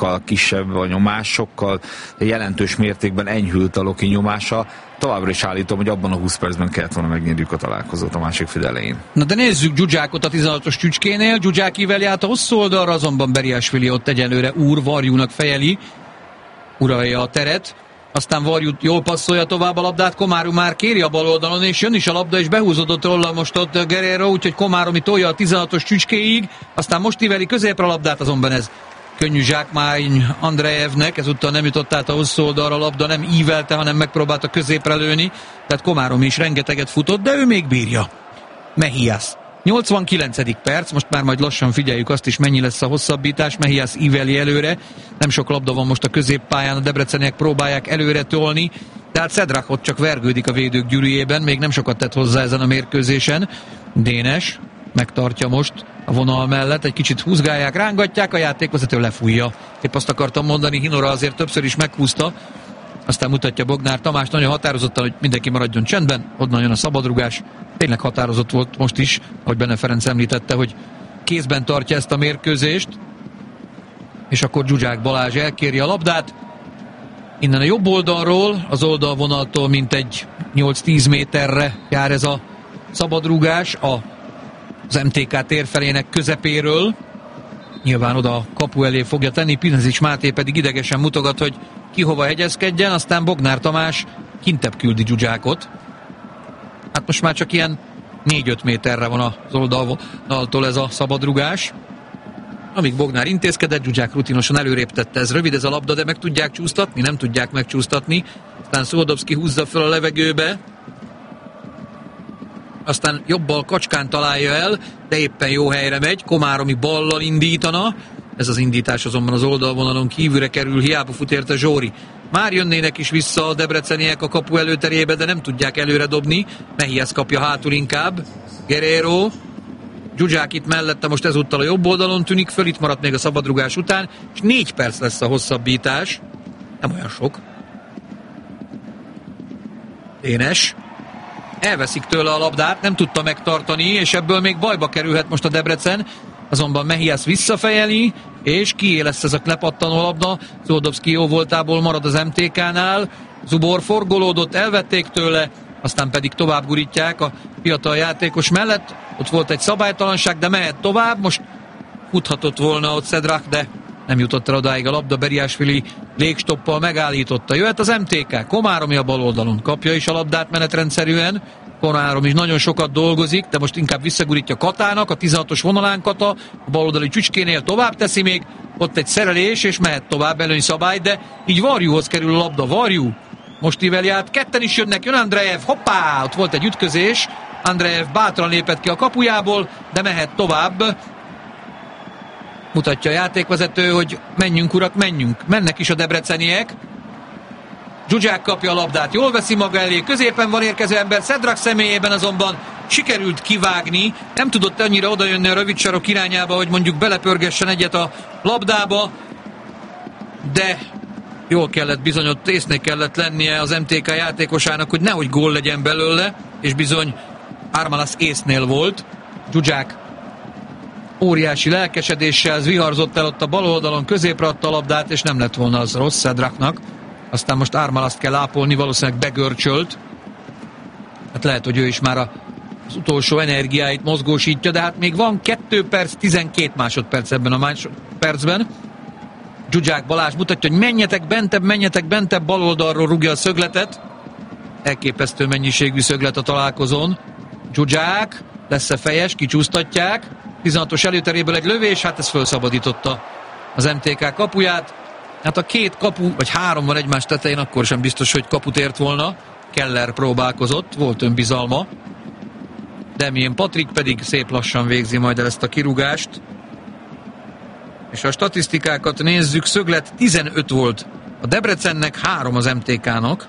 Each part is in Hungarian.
sokkal kisebb a nyomás, sokkal jelentős mértékben enyhült a Loki nyomása. Továbbra is állítom, hogy abban a 20 percben kellett volna megnyerjük a találkozót a másik fél elején. Na de nézzük Dzsudzsákot a 16-os Csücskénél. Dzsudzsák ívelje át a hosszú oldalra, azonban Beriásvili ott egyelőre Varjúnak fejeli, uralja a teret. Aztán Varjú jól passzolja tovább a labdát, Komárom már kéri a bal oldalon, és jön is a labda, és behúzódott róla most ott Guerrero, úgyhogy Komáromi tolja a 16-os Csücskéig, aztán most íveli középre a labdát, azonban ez könnyű zsákmány Andrejevnek, ezúttal nem jutott át a hosszú oldalra a labda, nem ívelte, hanem megpróbálta középre lőni, tehát Komáromi is rengeteget futott, de ő még bírja. Mejías. 89. perc, most már majd lassan figyeljük azt is, mennyi lesz a hosszabbítás. Mejías íveli előre, nem sok labda van most a középpályán, a debreceniek próbálják előre tolni, tehát Cedrak ott csak vergődik a védők gyűrűjében, még nem sokat tett hozzá ezen a mérkőzésen. Dénes megtartja most a vonal mellett, egy kicsit húzgálják, rángatják, a játékvezető lefújja. Épp azt akartam mondani, Hinora azért többször is meghúzta, aztán mutatja Bognár Tamás nagyon határozottan, hogy mindenki maradjon csendben, onnan jön a szabadrugás. Tényleg határozott volt most is, ahogy Benne Ferenc említette, hogy kézben tartja ezt a mérkőzést, és akkor Dzsudzsák Balázs elkéri a labdát. Innen a jobb oldalról, az oldalvonaltól mintegy 8-10 méterre jár ez a szabadrugás az MTK térfelének közepéről. Nyilván oda a kapu elé fogja tenni, Pinezics Máté pedig idegesen mutogat, hogy ki hova hegyezkedjen, aztán Bognár Tamás kintebb küldi Dzsudzsákot. Hát most már csak ilyen 4-5 méterre van az oldaltól ez a szabadrugás. Amíg Bognár intézkedett, Dzsudzsák rutinosan előrébb tette. Ez rövid ez a labda, de meg tudják csúsztatni? Nem tudják megcsúsztatni. Aztán Szoldovszki húzza fel a levegőbe. Aztán jobbal Kacskán találja el, de éppen jó helyre megy. Komáromi ballal indítana. Ez az indítás azonban az oldalvonalon kívülre kerül, hiába fut érte Zsóri. Már jönnének is vissza a debreceniek a kapu előterébe, de nem tudják előre dobni. Mejías kapja hátul inkább. Guerrero. Dzsudzsák itt mellette most ezúttal a jobb oldalon tűnik föl, itt maradt még a szabadrugás után, és 4 perc lesz a hosszabbítás. Nem olyan sok. Dénes. Elveszik tőle a labdát, nem tudta megtartani, és ebből még bajba kerülhet most a Debrecen. Azonban Mejías visszafejeli, és kié lesz ez a lepattanó labda. Szoldovszki jó voltából marad az MTK-nál. Zubor forgolódott, elvették tőle, aztán pedig tovább gurítják a fiatal játékos mellett. Ott volt egy szabálytalanság, de mehet tovább. Most futhatott volna ott Cedrak, de nem jutott el odáig a labda. Beriásvili légstoppal megállította. Jöhet az MTK, Komáromi a bal oldalon. Kapja is a labdát menetrendszerűen. Komárom is nagyon sokat dolgozik, de most inkább visszagurítja Katának, a 16-os vonalán Kata, a baloldali Csücskénél tovább teszi még, ott egy szerelés, és mehet tovább, előnyszabály, de így Varjúhoz kerül a labda. Varjú most íveli át, ketten is jön Andrejev, hoppá, ott volt egy ütközés, Andrejev bátran lépett ki a kapujából, de mehet tovább. Mutatja a játékvezető, hogy menjünk urak, menjünk. Mennek is a debreceniek. Dzsudzsák kapja a labdát, jól veszi maga elé, középen van érkező ember, Cedrak személyében azonban sikerült kivágni, nem tudott annyira odajönni a rövid sarok irányába, hogy mondjuk belepörgessen egyet a labdába, de jól kellett bizony, ott észnél kellett lennie az MTK játékosának, hogy nehogy gól legyen belőle, és bizony Armalas észnél volt. Dzsudzsák óriási lelkesedéssel viharzott el ott a bal oldalon, középre adta a labdát, és nem lett volna az rossz Cedraknak. Aztán most Armalaszt kell ápolni, valószínűleg begörcsölt. Hát lehet, hogy ő is már az utolsó energiáit mozgósítja, de hát még van 2 perc, 12 másodperc ebben a másodpercben. Dzsudzsák Balázs mutatja, hogy menjetek bentebb, bal oldalról rúgja a szögletet. Elképesztő mennyiségű szöglet a találkozón. Dzsudzsák, lesz-e fejes, kicsúsztatják. 16-os előteréből egy lövés, hát ez felszabadította az MTK kapuját. Hát a 2 kapu, vagy 3 van egymás tetején, akkor sem biztos, hogy kaput ért volna. Keller próbálkozott, volt önbizalma. Demjén Patrik pedig szép lassan végzi majd el ezt a kirúgást. És a statisztikákat nézzük, szöglet 15 volt a Debrecennek, 3 az MTK-nak.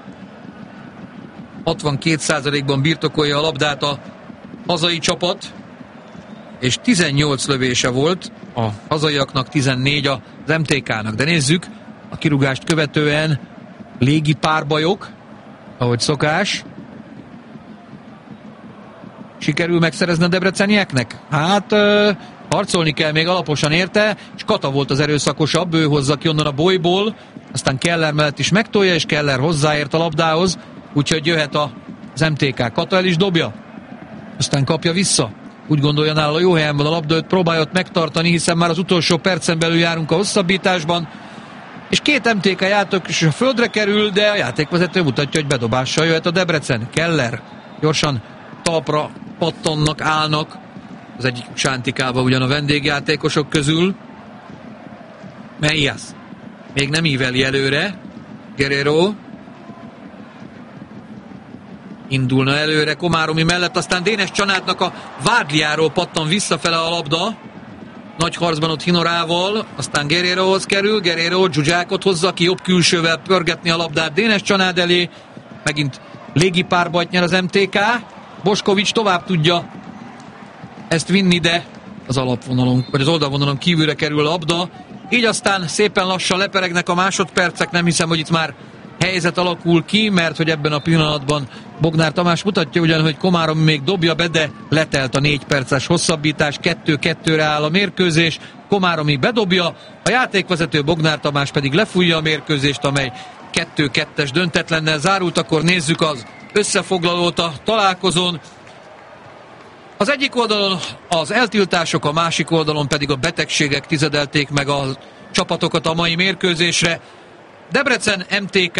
62%-ban birtokolja a labdát a hazai csapat, és 18 lövése volt a hazaiaknak, 14 az MTK-nak. De nézzük, a kirúgást követően légi párbajok, ahogy szokás. Sikerül megszerezni a debrecenieknek? Hát harcolni kell még alaposan érte, és Kata volt az erőszakosabb, ő hozza ki onnan a bolyból, aztán Keller mellett is megtolja, és Keller hozzáért a labdához, úgyhogy jöhet az MTK. Kata el is dobja, aztán kapja vissza. Úgy gondolja, nála jó helyen van a labda, őt próbálja ott megtartani, hiszen már az utolsó percen belül járunk a hosszabbításban, és két MTK játék is a földre kerül, de a játékvezető mutatja, hogy bedobással jöhet a Debrecen. Keller gyorsan talpra pattannak, állnak, az egyik sántikába ugyan a vendégjátékosok közül. Meias még nem íveli előre. Guerrero indulna előre Komáromi mellett, aztán Dénes Csanádnak a vádliáról pattan visszafele a labda. Nagy harcban ott Hinorával, aztán Guerrerohoz kerül, Guerrero Zsuzsákot hozza, ki jobb külsővel pörgetni a labdát Dénes Csanád elé. Megint légipárbajt nyer az MTK. Boskovics tovább tudja ezt vinni, de az alapvonalon, vagy az oldalvonalon kívülre kerül a labda. Így aztán szépen lassan leperegnek a másodpercek, nem hiszem, hogy itt már helyzet alakul ki, mert hogy ebben a pillanatban Bognár Tamás mutatja ugyan, hogy Komáromi még dobja be, de letelt a 4 perces hosszabbítás, 2-2-re áll a mérkőzés, Komáromi bedobja, a játékvezető Bognár Tamás pedig lefújja a mérkőzést, amely 2-2-es döntetlennel zárult. Akkor nézzük az összefoglalót a találkozón. Az egyik oldalon az eltiltások, a másik oldalon pedig a betegségek tizedelték meg a csapatokat a mai mérkőzésre. Debrecen MTK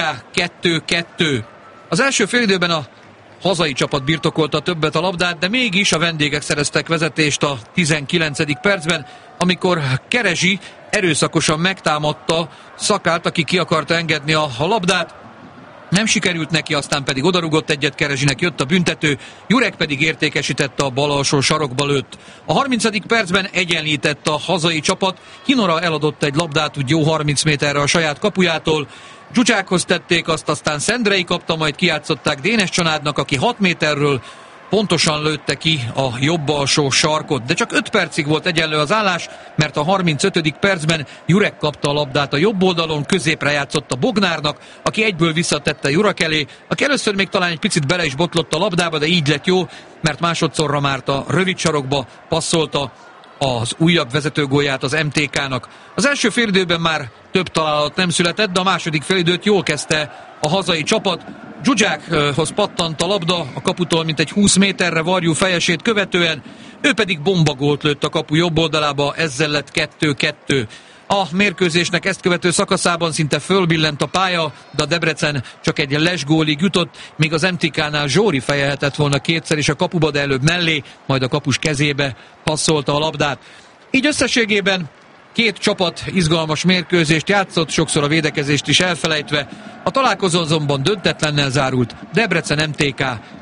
2-2. Az első félidőben a hazai csapat birtokolta többet a labdát, de mégis a vendégek szereztek vezetést a 19. percben, amikor Kerezsi erőszakosan megtámadta Szakált, aki ki akarta engedni a labdát. Nem sikerült neki, aztán pedig odarugott egyet Kerezsinek, jött a büntető, Jurek pedig értékesítette, a bal alsó sarokba lőtt. A 30. percben egyenlített a hazai csapat, Hinora eladott egy labdát úgy jó 30 méterre a saját kapujától, Zsuzsákhoz tették azt, aztán Szendrei kapta, majd kijátszották Dénes Csanádnak, aki 6 méterről pontosan lőtte ki a jobb alsó sarkot, de csak 5 percig volt egyenlő az állás, mert a 35. percben Jurek kapta a labdát a jobb oldalon, középre játszott a Bognárnak, aki egyből visszatette Jurek elé, aki először még talán egy picit bele is botlott a labdába, de így lett jó, mert másodszorra már a rövid sarokba passzolta az újabb vezetőgólját az MTK-nak. Az első félidőben már több találat nem született, de a második félidőt jól kezdte a hazai csapat. Zsuzsákhoz pattant a labda a kaputól mintegy 20 méterre Varjú fejesét követően, ő pedig bombagólt lőtt a kapu jobb oldalába, ezzel lett 2-2. A mérkőzésnek ezt követő szakaszában szinte fölbillent a pálya, de a Debrecen csak egy lesgólig jutott, míg az MTK-nál Zsóri fejelhetett volna kétszer is a kapuba, de előbb mellé, majd a kapus kezébe passzolta a labdát. Így összességében két csapat izgalmas mérkőzést játszott, sokszor a védekezést is elfelejtve. A találkozó azonban döntetlennel zárult. Debrecen MTK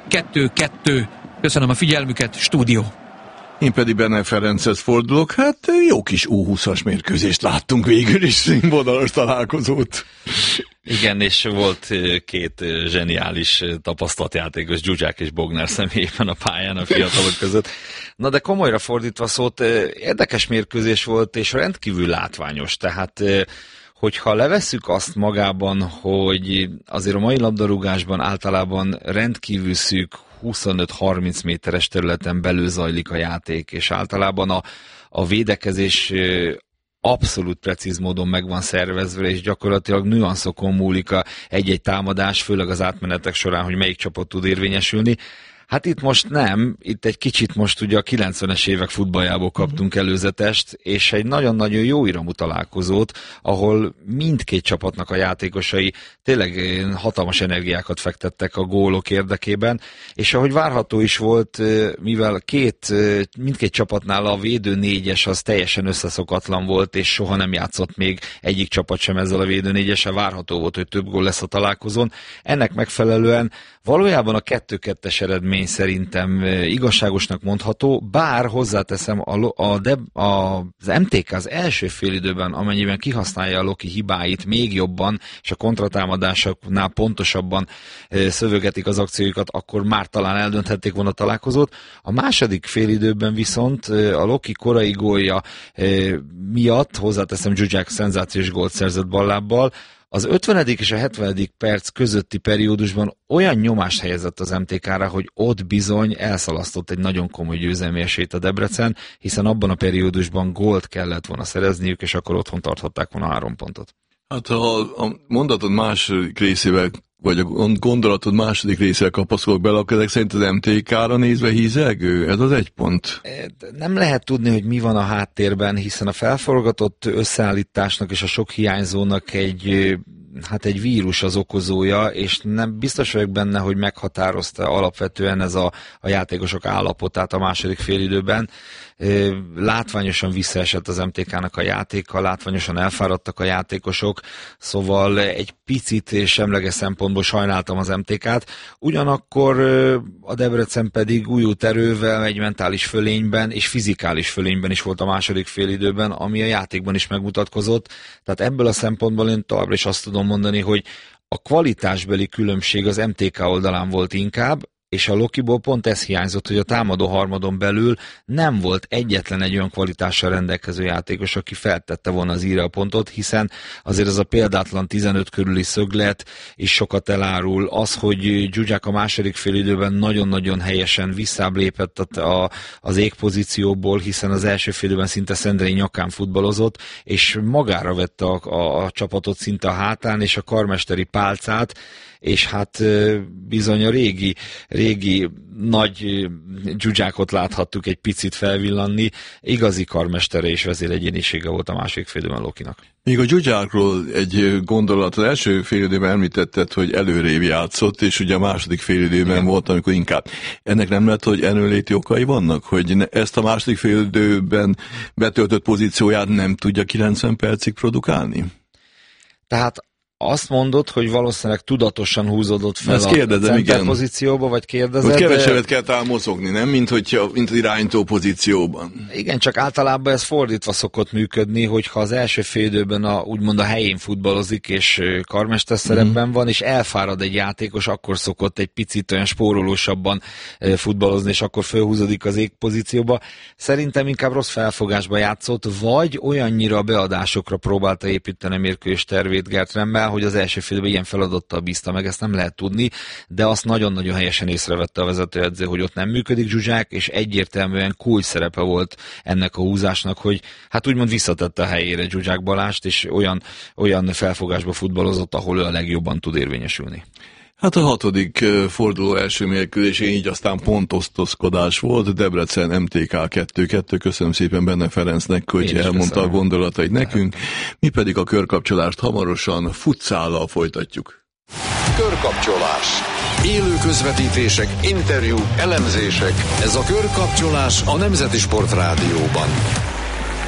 2-2. Köszönöm a figyelmüket, stúdió. Én pedig Benne Ferenchez fordulok, hát jó kis U20-as mérkőzést láttunk végül is, színvonalas találkozót. Igen, és volt két zseniális tapasztalt játékos, Zsuzsák és Bognár személyében a pályán a fiatalok között. Na de komolyra fordítva szót, érdekes mérkőzés volt, és rendkívül látványos, tehát hogyha levesszük azt magában, hogy azért a mai labdarúgásban általában rendkívül szűk 25-30 méteres területen belül zajlik a játék, és általában a védekezés abszolút precíz módon meg van szervezve, és gyakorlatilag nüanszokon múlik egy-egy támadás, főleg az átmenetek során, hogy melyik csapat tud érvényesülni. Hát itt most nem, itt egy kicsit most ugye a 90-es évek futballjából kaptunk előzetest, és egy nagyon-nagyon jó iramú találkozót, ahol mindkét csapatnak a játékosai tényleg hatalmas energiákat fektettek a gólok érdekében, és ahogy várható is volt, mivel mindkét csapatnál a védő négyes az teljesen összeszokatlan volt, és soha nem játszott még egyik csapat sem ezzel a védő négyessel, várható volt, hogy több gól lesz a találkozón. Ennek megfelelően valójában a 2-2-es eredmény szerintem igazságosnak mondható, bár hozzáteszem, az MTK az első félidőben, amennyiben kihasználja a Loki hibáit még jobban, és a kontratámadásoknál pontosabban szövögetik az akcióikat, akkor már talán eldönthették volna a találkozót. A második félidőben viszont a Loki korai gólja miatt, hozzáteszem, Zsuzsák szenzációs gólt szerzett ballábbal, Az 50. és a 70. perc közötti periódusban olyan nyomást helyezett az MTK-ra, hogy ott bizony elszalasztott egy nagyon komoly győzelmi esélyt a Debrecen, hiszen abban a periódusban gólt kellett volna szerezniük, és akkor otthon tarthatták volna 3 pontot. Hát ha a mondatod második részével, vagy a gondolatod második részével kapaszkodok bele, akkor ezek szerint az MTK-ra nézve hízelgő? Ez az 1 pont? Nem lehet tudni, hogy mi van a háttérben, hiszen a felforgatott összeállításnak és a sok hiányzónak egy vírus az okozója, és nem biztos vagyok benne, hogy meghatározta alapvetően ez a játékosok állapotát a második félidőben. Látványosan visszaesett az MTK-nak a játéka, látványosan elfáradtak a játékosok, szóval egy picit semleges szempontból sajnáltam az MTK-t. Ugyanakkor a Debrecen pedig újult erővel, egy mentális fölényben és fizikális fölényben is volt a második félidőben, ami a játékban is megmutatkozott. Tehát ebből a szempontból én továbbra is azt tudom mondani, hogy a kvalitásbeli különbség az MTK oldalán volt inkább, és a Lokiból pont ez hiányzott, hogy a támadó harmadon belül nem volt egyetlen egy olyan kvalitással rendelkező játékos, aki feltette volna az íre a pontot, hiszen azért ez a példátlan 15 körüli szöglet is sokat elárul. Az, hogy Zsuzsák a második félidőben nagyon-nagyon helyesen visszább lépett az égpozícióból, hiszen az első félidőben szinte Szendrei nyakán futballozott, és magára vette a csapatot szinte a hátán, és a karmesteri pálcát, és hát bizony a régi nagy Zsuzsákot láthattuk egy picit felvillanni, igazi karmestere és vezéregyénisége volt a második félidőben Lokinak. Még a Zsuzsákról egy gondolat, az első félidőben említetted, hogy előrébb játszott, és ugye a második félidőben volt, amikor inkább. Ennek nem lehet, hogy erőnléti okai vannak, hogy ezt a második félidőben betöltött pozícióját nem tudja 90 percig produkálni? Tehát azt mondod, hogy valószínűleg tudatosan húzódott fel ezt kérdezem, a center igen. Pozícióba, vagy kérdezed? Hogy kevesebbet kell talán mozogni, nem? Mint az irányító pozícióban. Igen, csak általában ez fordítva szokott működni, hogyha az első félidőben úgymond a helyén futballozik, és karmester szerepben van, és elfárad egy játékos, akkor szokott egy picit olyan spórolósabban futballozni, és akkor fölhúzódik az égpozícióba. Szerintem inkább rossz felfogásba játszott, vagy olyannyira beadásokra próbálta építeni a mérkőzés tervét Gert Remmel, hogy az első félidőben ilyen feladattal bízta meg, ezt nem lehet tudni, de azt nagyon-nagyon helyesen észrevette a vezetőedző, hogy ott nem működik Zsuzsák, és egyértelműen kulcs szerepe volt ennek a húzásnak, hogy hát úgymond visszatette a helyére Zsuzsák Balást, és olyan felfogásba futballozott, ahol ő a legjobban tud érvényesülni. Hát a 6. forduló első mérkőzésén így aztán pontosztozkodás volt, Debrecen MTK 2-2, köszönöm szépen Benne Ferencnek, hogy elmondta a gondolatait nekünk, mi pedig a körkapcsolást hamarosan futszállal folytatjuk. Körkapcsolás. Élő közvetítések, interjúk, elemzések. Ez a Körkapcsolás a Nemzeti Sport Rádióban.